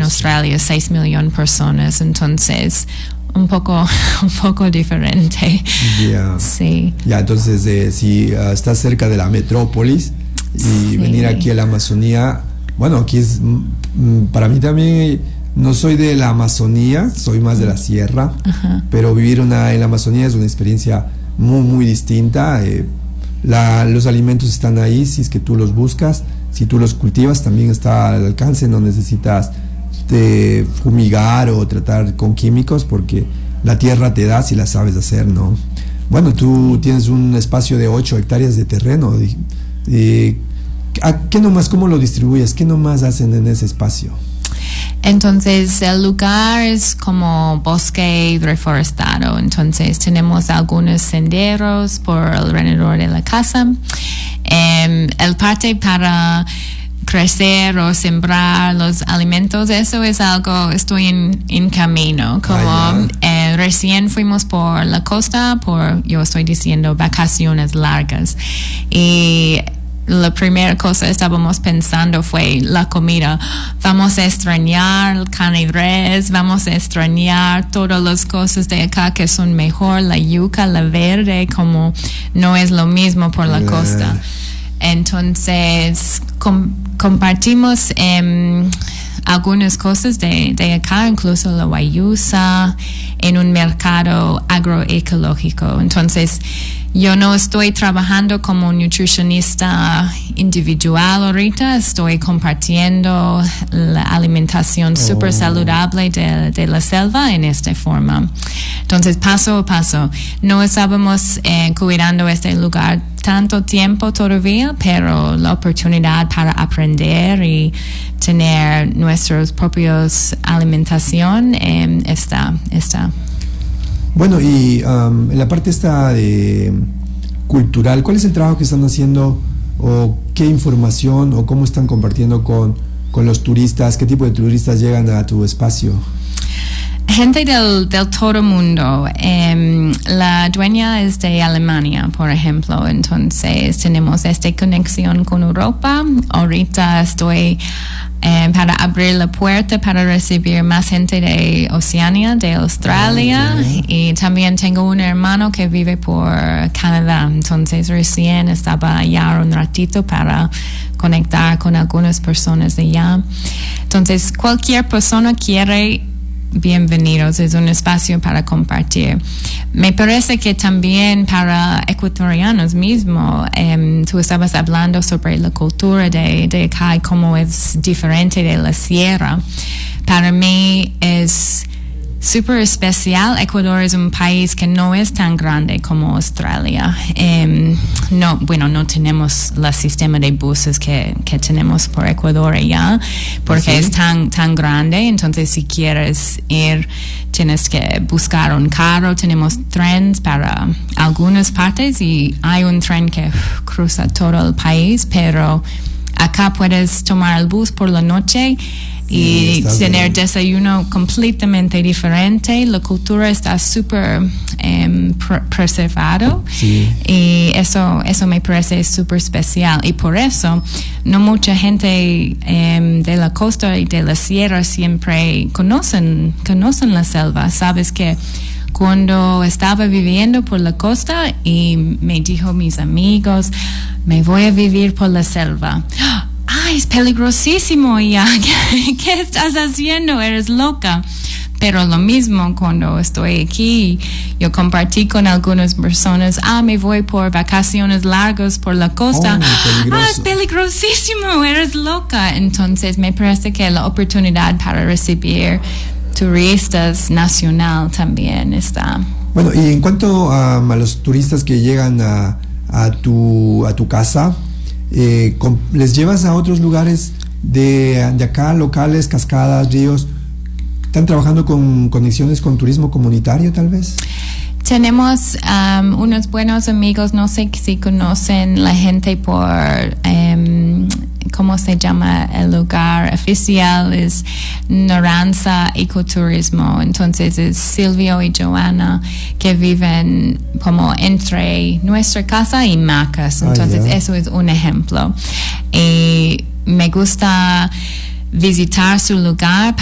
Australia 6 millones de personas, entonces un poco diferente. Yeah. Sí. Ya, entonces si estás cerca de la metrópolis y venir aquí a la Amazonía, bueno, aquí es para mí también, no soy de la Amazonía, soy más de la sierra, pero vivir en la Amazonía es una experiencia muy distinta. Los alimentos están ahí si es que tú los buscas, si tú los cultivas también está al alcance, no necesitas fumigar o tratar con químicos porque la tierra te da si la sabes hacer, ¿no? Bueno, tú tienes un espacio de 8 hectáreas de terreno. ¿Qué nomás, cómo lo distribuyes? ¿Qué nomás hacen en ese espacio? Entonces el lugar es como bosque reforestado, entonces tenemos algunos senderos por alrededor de la casa. El parte para crecer o sembrar los alimentos, eso es algo, estoy en camino, como recién fuimos por la costa yo estoy diciendo vacaciones largas, y la primera cosa estábamos pensando fue la comida. Vamos a extrañar el carne y res, vamos a extrañar todas las cosas de acá que son mejor, la yuca, la verde, como no es lo mismo por la costa. Entonces compartimos algunas cosas de acá, incluso la guayusa, en un mercado agroecológico. Entonces yo no estoy trabajando como nutricionista individual ahorita, estoy compartiendo la alimentación súper saludable de la selva en esta forma. Entonces, paso a paso, no estábamos cuidando este lugar tanto tiempo todavía, pero la oportunidad para aprender y tener nuestros propios alimentación está. Bueno, y en la parte esta cultural, ¿cuál es el trabajo que están haciendo o qué información o cómo están compartiendo con los turistas? ¿Qué tipo de turistas llegan a tu espacio? Gente del todo mundo. La dueña es de Alemania, por ejemplo, entonces tenemos esta conexión con Europa. Ahorita estoy para abrir la puerta para recibir más gente de Oceanía, de Australia, y también tengo un hermano que vive por Canadá, entonces recién estaba allá un ratito para conectar con algunas personas de allá. Entonces cualquier persona quiere, bienvenidos, es un espacio para compartir. Me parece que también para ecuatorianos mismo, tú estabas hablando sobre la cultura de acá y cómo es diferente de la sierra. Para mí es súper especial. Ecuador es un país que no es tan grande como Australia. No tenemos el sistema de buses que tenemos por Ecuador allá, porque es tan grande. Entonces, si quieres ir, tienes que buscar un carro. Tenemos trenes para algunas partes y hay un tren que cruza todo el país, pero acá puedes tomar el bus por la noche y tener desayuno completamente diferente. La cultura está súper preservado, y eso me parece súper especial, y por eso no mucha gente de la costa y de la sierra siempre conocen la selva. Sabes que cuando estaba viviendo por la costa y me dijo mis amigos, me voy a vivir por la selva. ¡Ay, es peligrosísimo ya! ¿Qué estás haciendo? Eres loca. Pero lo mismo cuando estoy aquí, yo compartí con algunas personas, me voy por vacaciones largas por la costa. Es peligrosísimo, eres loca. Entonces me parece que la oportunidad para recibir turistas nacional también está. Bueno, y en cuanto a los turistas que llegan a tu casa, ¿les llevas a otros lugares de acá, locales, cascadas, ríos? ¿Están trabajando con conexiones con turismo comunitario, tal vez? Tenemos unos buenos amigos, no sé si conocen la gente por, ¿cómo se llama el lugar oficial? Es Naranza Ecoturismo. Entonces es Silvio y Joana que viven como entre nuestra casa y Macas. Entonces eso es un ejemplo. Y me gusta visitar su lugar